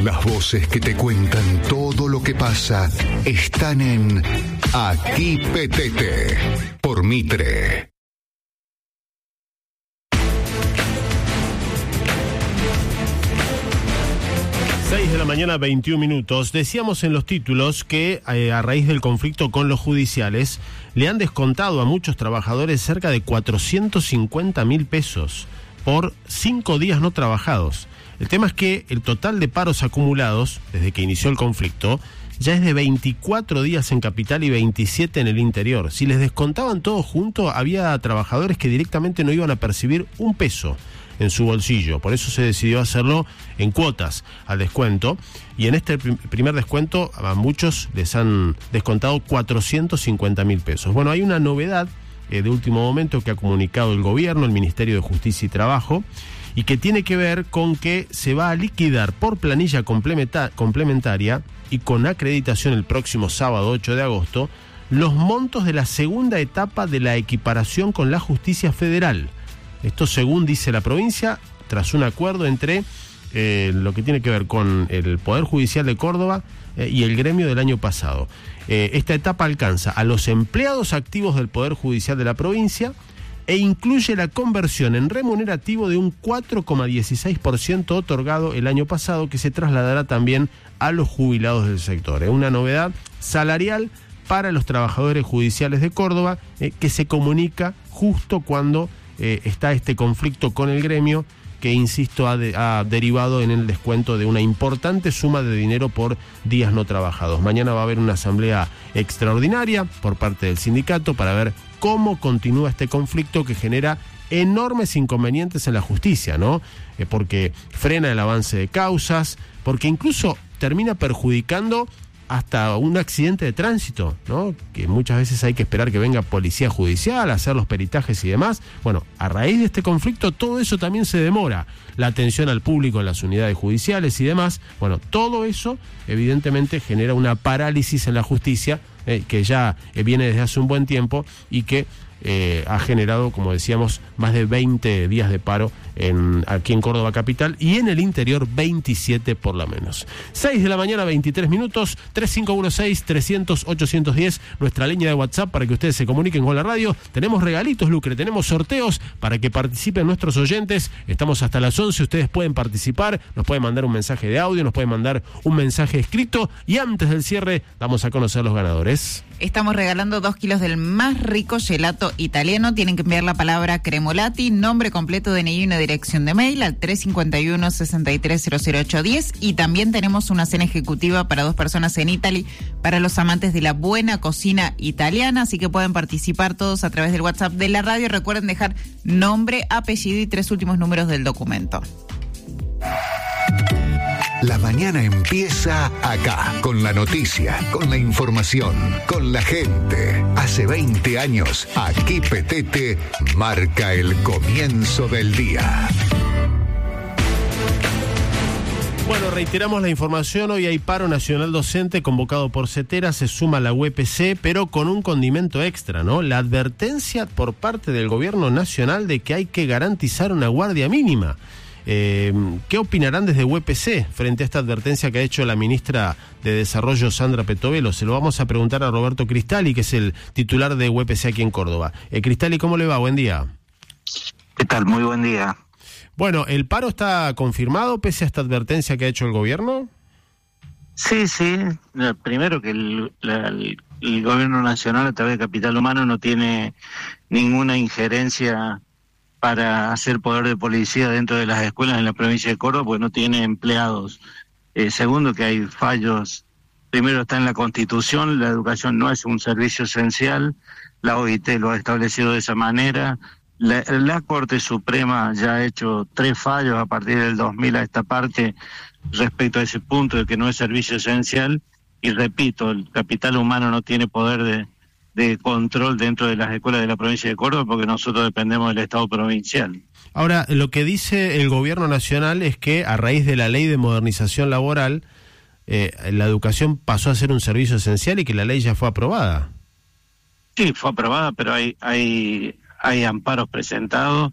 Las voces que te cuentan todo lo que pasa están en Aquí Petete, por Mitre. 6 de la mañana, 21 minutos. Decíamos en los títulos que a raíz del conflicto con los judiciales le han descontado a muchos trabajadores cerca de 450.000 pesos por 5 días no trabajados. El tema es que el total de paros acumulados desde que inició el conflicto ya es de 24 días en Capital y 27 en el interior. Si les descontaban todo junto, había trabajadores que directamente no iban a percibir un peso en su bolsillo. Por eso se decidió hacerlo en cuotas al descuento, y en este primer descuento a muchos les han descontado 450.000 pesos. Bueno, hay una novedad de último momento que ha comunicado el gobierno, el Ministerio de Justicia y Trabajo, y que tiene que ver con que se va a liquidar por planilla complementaria y con acreditación el próximo sábado 8 de agosto los montos de la segunda etapa de la equiparación con la justicia federal. Esto según dice la provincia, tras un acuerdo entre lo que tiene que ver con el Poder Judicial de Córdoba y el gremio del año pasado. Esta etapa alcanza a los empleados activos del Poder Judicial de la provincia e incluye la conversión en remunerativo de un 4,16% otorgado el año pasado, que se trasladará también a los jubilados del sector. Es una novedad salarial para los trabajadores judiciales de Córdoba que se comunica justo cuando está este conflicto con el gremio, que, insisto, ha derivado en el descuento de una importante suma de dinero por días no trabajados. Mañana va a haber una asamblea extraordinaria por parte del sindicato para ver cómo continúa este conflicto que genera enormes inconvenientes en la justicia, ¿no? Porque frena el avance de causas, porque incluso termina perjudicando hasta un accidente de tránsito, ¿no? Que muchas veces hay que esperar que venga policía judicial a hacer los peritajes y demás. Bueno, a raíz de este conflicto todo eso también se demora. La atención al público en las unidades judiciales y demás. Bueno, todo eso evidentemente genera una parálisis en la justicia que ya viene desde hace un buen tiempo y que ha generado, como decíamos, más de 20 días de paro aquí en Córdoba capital, y en el interior 27 por lo menos. 6 de la mañana, 23 minutos, 3516-300-810, nuestra línea de WhatsApp para que ustedes se comuniquen con la radio. Tenemos regalitos, Lucre, tenemos sorteos para que participen nuestros oyentes. Estamos hasta las 11, ustedes pueden participar, nos pueden mandar un mensaje de audio, nos pueden mandar un mensaje escrito, y antes del cierre vamos a conocer los ganadores. Estamos regalando 2 kilos del más rico gelato italiano. Tienen que enviar la palabra Cremolati, nombre completo, DNI y una dirección de mail al 351-6300-810. Y también tenemos una cena ejecutiva para 2 personas en Italy para los amantes de la buena cocina italiana. Así que pueden participar todos a través del WhatsApp de la radio. Recuerden dejar nombre, apellido y 3 últimos números del documento. La mañana empieza acá, con la noticia, con la información, con la gente. Hace 20 años, Aquí Petete marca el comienzo del día. Bueno, reiteramos la información. Hoy hay paro nacional docente convocado por CETERA, se suma la UPC, pero con un condimento extra, ¿no? La advertencia por parte del gobierno nacional de que hay que garantizar una guardia mínima. ¿Qué opinarán desde UPC frente a esta advertencia que ha hecho la ministra de Desarrollo, Sandra Petovelo? Se lo vamos a preguntar a Roberto Cristali, que es el titular de UPC aquí en Córdoba. Cristali, ¿cómo le va? Buen día. ¿Qué tal? Muy buen día. Bueno, ¿el paro está confirmado pese a esta advertencia que ha hecho el gobierno? Sí. Primero que el gobierno nacional, a través de Capital Humano, no tiene ninguna injerencia para hacer poder de policía dentro de las escuelas en la provincia de Córdoba, porque no tiene empleados. Segundo, que hay fallos. Primero, está en la Constitución, la educación no es un servicio esencial, la OIT lo ha establecido de esa manera. La Corte Suprema ya ha hecho 3 fallos a partir del 2000 a esta parte respecto a ese punto de que no es servicio esencial. Y repito, el Capital Humano no tiene poder de control dentro de las escuelas de la provincia de Córdoba, porque nosotros dependemos del Estado provincial. Ahora, lo que dice el gobierno nacional es que a raíz de la ley de modernización laboral, la educación pasó a ser un servicio esencial y que la ley ya fue aprobada. Sí, fue aprobada, pero hay amparos presentados,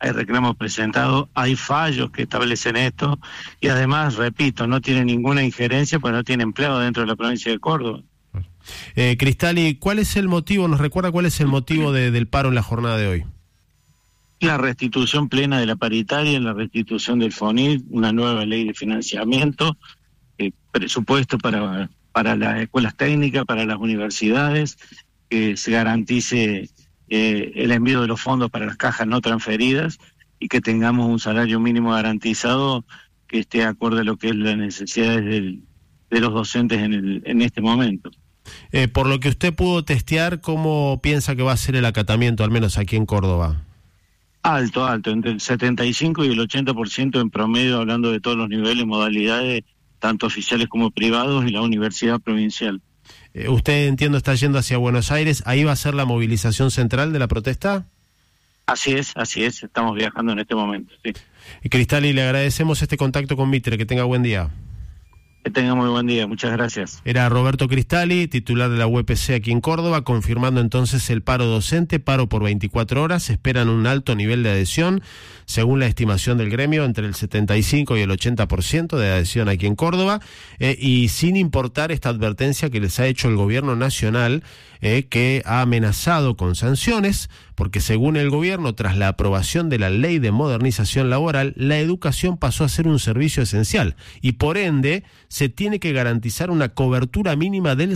hay reclamos presentados, hay fallos que establecen esto, y además, repito, no tiene ninguna injerencia, pues no tiene empleado dentro de la provincia de Córdoba. Cristali, ¿cuál es el motivo, nos recuerda cuál es el motivo del paro en la jornada de hoy? La restitución plena de la paritaria, la restitución del FONIT, una nueva ley de financiamiento, presupuesto para las escuelas técnicas, para las universidades, que se garantice el envío de los fondos para las cajas no transferidas y que tengamos un salario mínimo garantizado que esté acorde a lo que es las necesidades de los docentes en este momento. Por lo que usted pudo testear, ¿cómo piensa que va a ser el acatamiento, al menos aquí en Córdoba? Alto, entre el 75 y el 80% en promedio, hablando de todos los niveles, modalidades, tanto oficiales como privados, y la universidad provincial. Usted, entiendo, está yendo hacia Buenos Aires. ¿Ahí va a ser la movilización central de la protesta? Así es, estamos viajando en este momento, sí. Cristali, le agradecemos este contacto con Mitre, que tenga buen día. Que tenga muy buen día, muchas gracias. Era Roberto Cristali, titular de la UPC aquí en Córdoba, confirmando entonces el paro docente, paro por 24 horas, esperan un alto nivel de adhesión, según la estimación del gremio, entre el 75 y el 80% de adhesión aquí en Córdoba, y sin importar esta advertencia que les ha hecho el gobierno nacional, que ha amenazado con sanciones, porque según el gobierno, tras la aprobación de la ley de modernización laboral, la educación pasó a ser un servicio esencial y por ende se tiene que garantizar una cobertura mínima del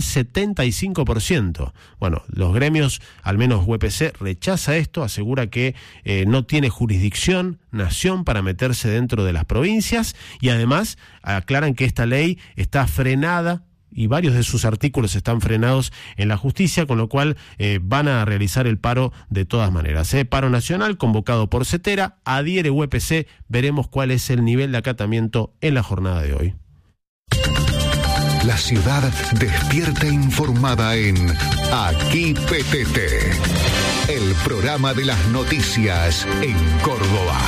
75%. Bueno, los gremios, al menos UPC, rechaza esto, asegura que no tiene jurisdicción, nación para meterse dentro de las provincias, y además aclaran que esta ley está frenada y varios de sus artículos están frenados en la justicia, con lo cual van a realizar el paro de todas maneras. Paro nacional convocado por CETERA, adhiere UPC, veremos cuál es el nivel de acatamiento en la jornada de hoy. La ciudad despierta informada en Aquí PTT, el programa de las noticias en Córdoba.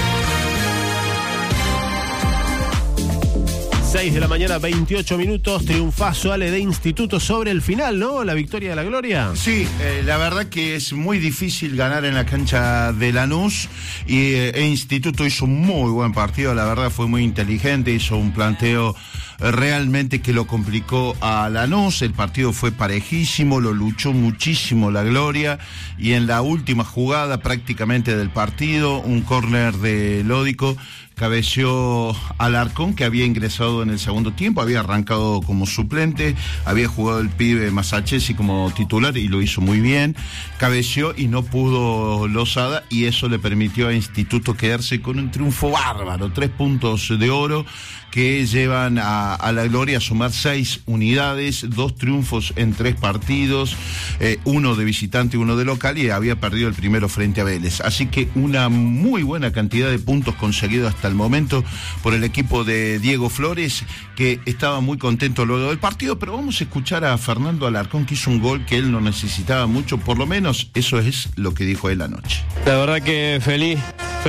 6 de la mañana, 28 minutos, triunfazo, Ale, de Instituto sobre el final, ¿no? La victoria de la gloria. Sí, la verdad que es muy difícil ganar en la cancha de Lanús y Instituto hizo un muy buen partido, la verdad fue muy inteligente, hizo un planteo realmente que lo complicó a Lanús, el partido fue parejísimo, lo luchó muchísimo la gloria y en la última jugada prácticamente del partido, un córner de Lódico, cabeció Alarcón, que había ingresado en el segundo tiempo, había arrancado como suplente, había jugado el pibe Masachesi como titular y lo hizo muy bien, cabeció y no pudo Lozada y eso le permitió a Instituto quedarse con un triunfo bárbaro, 3 puntos de oro que llevan a la gloria a sumar 6 unidades, 2 triunfos en 3 partidos, uno de visitante y uno de local, y había perdido el primero frente a Vélez. Así que una muy buena cantidad de puntos conseguidos hasta el momento por el equipo de Diego Flores, que estaba muy contento luego del partido, pero vamos a escuchar a Fernando Alarcón, que hizo un gol que él no necesitaba mucho, por lo menos eso es lo que dijo él anoche. La verdad que feliz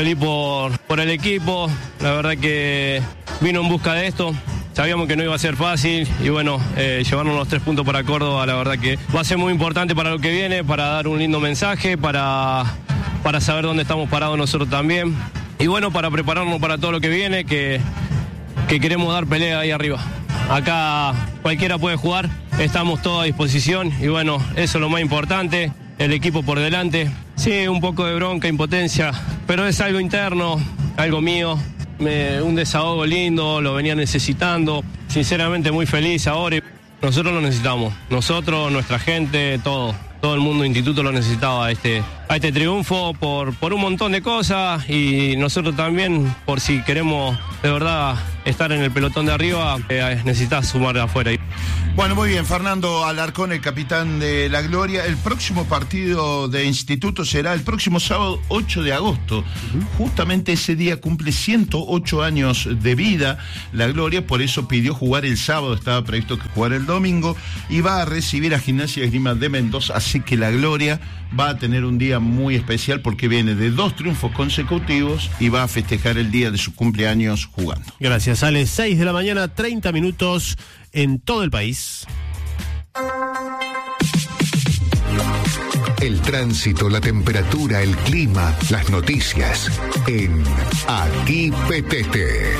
por el equipo, la verdad que vino en busca de esto, sabíamos que no iba a ser fácil y bueno, llevarnos los 3 puntos para Córdoba, la verdad que va a ser muy importante para lo que viene, para dar un lindo mensaje, para saber dónde estamos parados nosotros también y bueno, para prepararnos para todo lo que viene, que queremos dar pelea ahí arriba. Acá cualquiera puede jugar, estamos todos a disposición y bueno, eso es lo más importante, el equipo por delante. Sí, un poco de bronca, impotencia, pero es algo interno, algo mío. Un desahogo lindo, lo venía necesitando, sinceramente muy feliz ahora y nosotros lo necesitamos, nosotros, nuestra gente, todo el mundo de Instituto lo necesitaba a este triunfo por un montón de cosas y nosotros también por si queremos de verdad estar en el pelotón de arriba, necesitas sumar de afuera. Bueno, muy bien, Fernando Alarcón, el capitán de la gloria. El próximo partido de Instituto será el próximo sábado 8 de agosto. Justamente ese día cumple 108 años de vida la gloria, por eso pidió jugar el sábado, estaba previsto que jugara el domingo, y va a recibir a Gimnasia y Esgrima de Mendoza, así que la gloria va a tener un día muy especial porque viene de 2 triunfos consecutivos y va a festejar el día de su cumpleaños jugando. Gracias, Ale. 6 de la mañana, 30 minutos en todo el país. El tránsito, la temperatura, el clima, las noticias en Aquí Petete.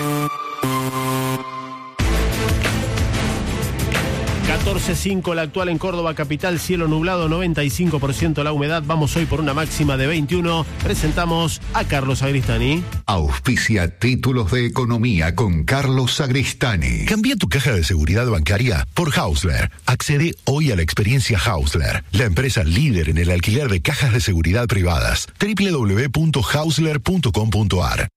14.5 la actual en Córdoba capital, cielo nublado, 95% la humedad. Vamos hoy por una máxima de 21. Presentamos a Carlos Sagristani. Auspicia Títulos de Economía con Carlos Sagristani. Cambia tu caja de seguridad bancaria por Hausler. Accede hoy a la experiencia Hausler, la empresa líder en el alquiler de cajas de seguridad privadas. www.hausler.com.ar.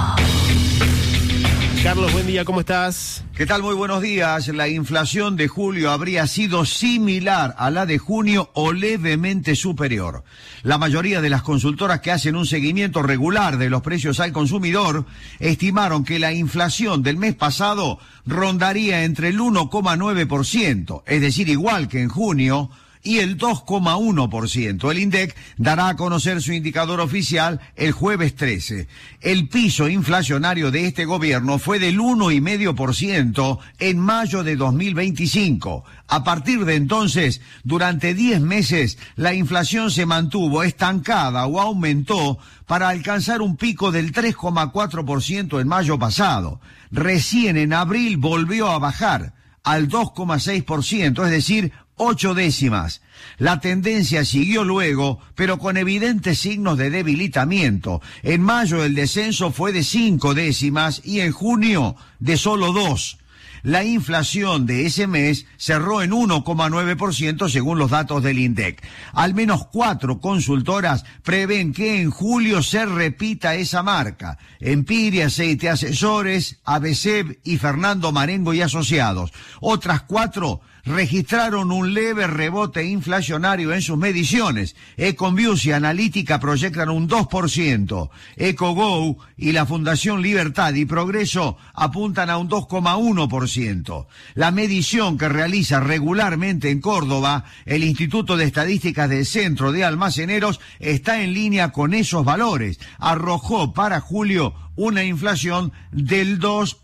Carlos, buen día, ¿cómo estás? ¿Qué tal? Muy buenos días. La inflación de julio habría sido similar a la de junio o levemente superior. La mayoría de las consultoras que hacen un seguimiento regular de los precios al consumidor estimaron que la inflación del mes pasado rondaría entre el 1,9%, es decir, igual que en junio, y el 2,1%. El INDEC dará a conocer su indicador oficial el jueves 13. El piso inflacionario de este gobierno fue del 1,5% en mayo de 2025. A partir de entonces, durante 10 meses, la inflación se mantuvo estancada o aumentó para alcanzar un pico del 3,4% en mayo pasado. Recién en abril volvió a bajar al 2,6%, es decir, 8 décimas. La tendencia siguió luego, pero con evidentes signos de debilitamiento. En mayo el descenso fue de 5 décimas y en junio de solo 2. La inflación de ese mes cerró en 1,9% según los datos del INDEC. Al menos 4 consultoras prevén que en julio se repita esa marca. Empiria, Aceite Asesores, ABCEB y Fernando Marengo y Asociados. Otras 4 registraron un leve rebote inflacionario en sus mediciones. Econviews y Analítica proyectan un 2%. EcoGo y la Fundación Libertad y Progreso apuntan a un 2,1%. La medición que realiza regularmente en Córdoba el Instituto de Estadísticas del Centro de Almaceneros está en línea con esos valores. Arrojó para julio una inflación del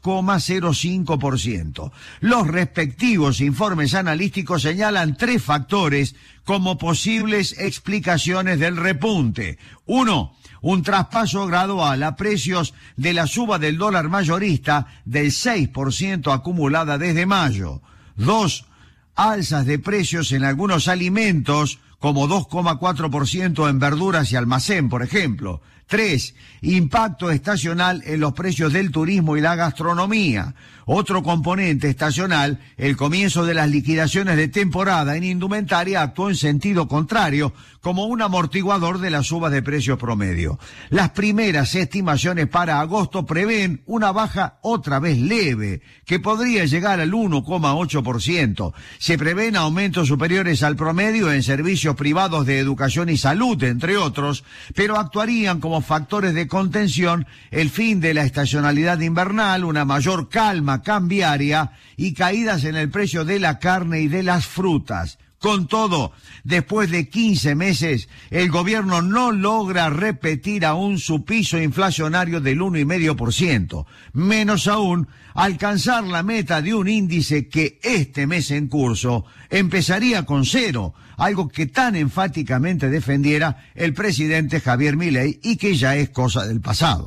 2,05%. Los respectivos informes analíticos señalan 3 factores como posibles explicaciones del repunte. 1. Un traspaso gradual a precios de la suba del dólar mayorista del 6% acumulada desde mayo. 2. Alzas de precios en algunos alimentos, como 2,4% en verduras y almacén, por ejemplo. 3. Impacto estacional en los precios del turismo y la gastronomía. Otro componente estacional, el comienzo de las liquidaciones de temporada en indumentaria, actuó en sentido contrario, como un amortiguador de la suba de precios promedio. Las primeras estimaciones para agosto prevén una baja otra vez leve, que podría llegar al 1,8%. Se prevén aumentos superiores al promedio en servicios privados de educación y salud, entre otros, pero actuarían como factores de contención el fin de la estacionalidad invernal, una mayor calma cambiaria y caídas en el precio de la carne y de las frutas. Con todo, después de 15 meses, el gobierno no logra repetir aún su piso inflacionario del 1,5%. Menos aún, alcanzar la meta de un índice que este mes en curso empezaría con 0, algo que tan enfáticamente defendiera el presidente Javier Milei y que ya es cosa del pasado.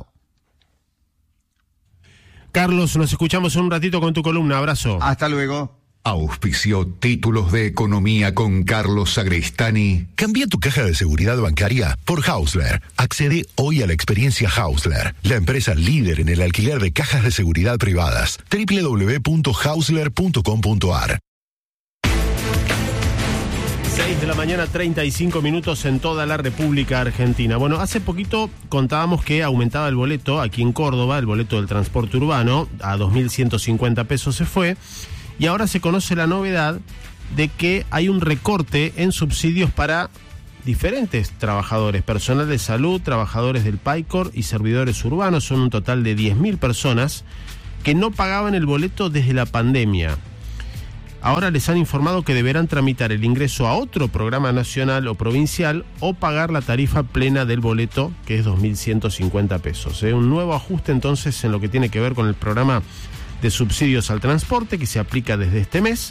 Carlos, nos escuchamos en un ratito con tu columna. Abrazo. Hasta luego. Auspició Títulos de Economía con Carlos Sagristani. Cambia tu caja de seguridad bancaria por Hausler. Accede hoy a la experiencia Hausler, la empresa líder en el alquiler de cajas de seguridad privadas. www.hausler.com.ar. 6 de la mañana, 35 minutos en toda la República Argentina. Bueno, hace poquito contábamos que aumentaba el boleto aquí en Córdoba, el boleto del transporte urbano, a 2.150 pesos se fue. Y ahora se conoce la novedad de que hay un recorte en subsidios para diferentes trabajadores, personal de salud, trabajadores del PAICOR y servidores urbanos. Son un total de 10.000 personas que no pagaban el boleto desde la pandemia. Ahora les han informado que deberán tramitar el ingreso a otro programa nacional o provincial o pagar la tarifa plena del boleto, que es 2.150 pesos. Un nuevo ajuste entonces en lo que tiene que ver con el programa de subsidios al transporte que se aplica desde este mes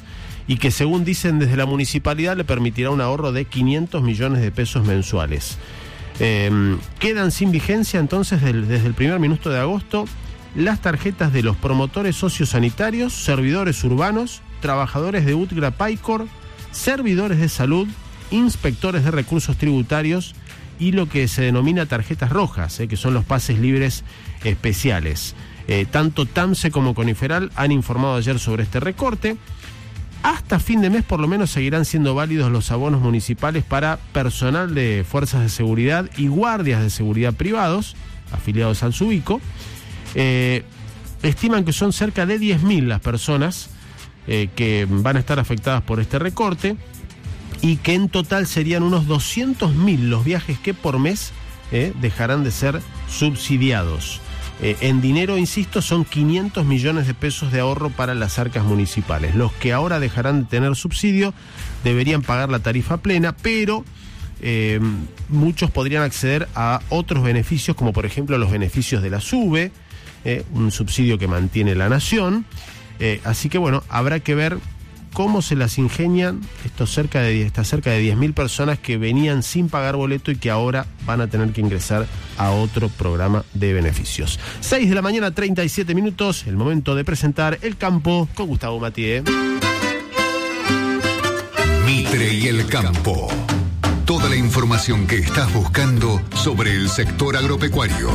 y que según dicen desde la municipalidad le permitirá un ahorro de 500 millones de pesos mensuales. Quedan sin vigencia entonces desde el primer minuto de agosto las tarjetas de los promotores sociosanitarios, servidores urbanos, trabajadores de UTGRA Paicor, servidores de salud, inspectores de recursos tributarios y lo que se denomina tarjetas rojas, que son los pases libres especiales. Tanto TAMSE como Coniferal han informado ayer sobre este recorte. Hasta fin de mes por lo menos seguirán siendo válidos los abonos municipales para personal de fuerzas de seguridad y guardias de seguridad privados, afiliados al SUBICO. Estiman que son cerca de 10.000 las personas que van a estar afectadas por este recorte y que en total serían unos 200.000 los viajes que por mes dejarán de ser subsidiados. En dinero, insisto, son 500 millones de pesos de ahorro para las arcas municipales. Los que ahora dejarán de tener subsidio deberían pagar la tarifa plena, pero muchos podrían acceder a otros beneficios, como por ejemplo los beneficios de la SUBE, un subsidio que mantiene la Nación. Así que bueno, habrá que ver cómo se las ingenian estas cerca de 10.000 personas que venían sin pagar boleto y que ahora van a tener que ingresar a otro programa de beneficios. 6 de la mañana, 37 minutos, el momento de presentar El Campo con Gustavo Mathieu. Mitre y el Campo. Toda la información que estás buscando sobre el sector agropecuario.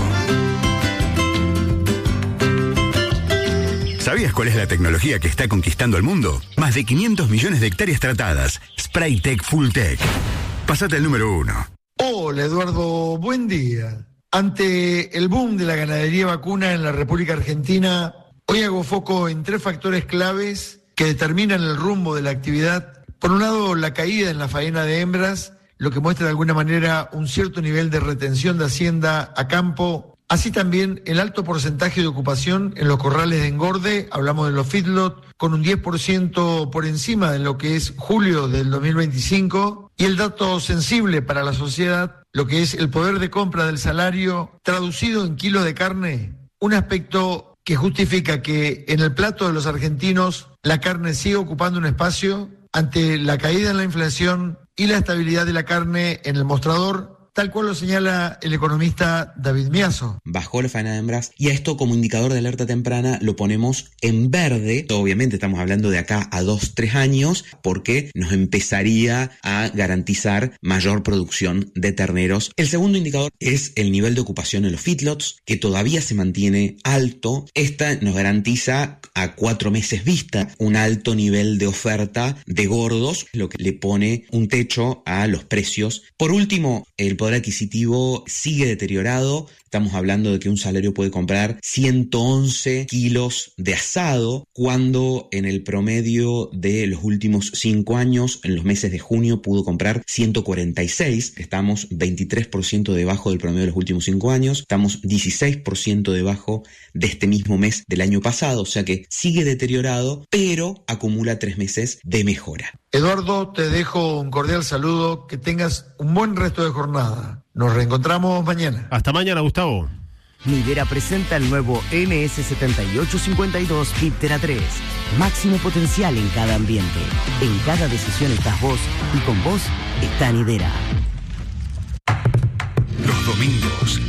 ¿Sabías cuál es la tecnología que está conquistando el mundo? Más de 500 millones de hectáreas tratadas. Spraytec Fulltech. Pásate al número 1. Hola Eduardo, buen día. Ante el boom de la ganadería vacuna en la República Argentina, hoy hago foco en 3 factores claves que determinan el rumbo de la actividad. Por un lado, la caída en la faena de hembras, lo que muestra de alguna manera un cierto nivel de retención de hacienda a campo. Así también el alto porcentaje de ocupación en los corrales de engorde, hablamos de los feedlot, con un 10% por encima de lo que es julio del 2025, y el dato sensible para la sociedad, lo que es el poder de compra del salario traducido en kilos de carne, un aspecto que justifica que en el plato de los argentinos la carne sigue ocupando un espacio ante la caída en la inflación y la estabilidad de la carne en el mostrador, tal cual lo señala el economista David Miazo. Bajó la faena de hembras y a esto como indicador de alerta temprana lo ponemos en verde. Obviamente estamos hablando de acá a 2-3 años porque nos empezaría a garantizar mayor producción de terneros. El segundo indicador es el nivel de ocupación en los feedlots, que todavía se mantiene alto. Esta nos garantiza a 4 meses vista un alto nivel de oferta de gordos, lo que le pone un techo a los precios. Por último, el poder adquisitivo sigue deteriorado. Estamos hablando de que un salario puede comprar 111 kilos de asado, cuando en el promedio de los últimos 5 años, en los meses de junio, pudo comprar 146. Estamos 23% debajo del promedio de los últimos 5 años. Estamos 16% debajo de este mismo mes del año pasado. O sea que sigue deteriorado, pero acumula 3 meses de mejora. Eduardo, te dejo un cordial saludo. Que tengas un buen resto de jornada. Nos reencontramos mañana. Hasta mañana, Gustavo. Midera presenta el nuevo NS7852 Viptera 3. Máximo potencial en cada ambiente. En cada decisión estás vos y con vos está Midera. Los domingos